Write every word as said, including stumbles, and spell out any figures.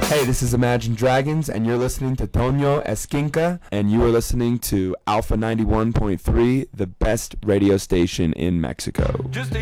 Hey, this is Imagine Dragons, and you're listening to Toño Esquinca, and you are listening to Alpha ninety-one point three, the best radio station in Mexico. Just